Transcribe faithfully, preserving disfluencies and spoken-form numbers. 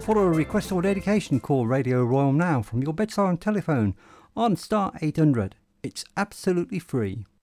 For a request or dedication, call Radio Royal now from your bedside telephone on star eight hundred. It's absolutely free.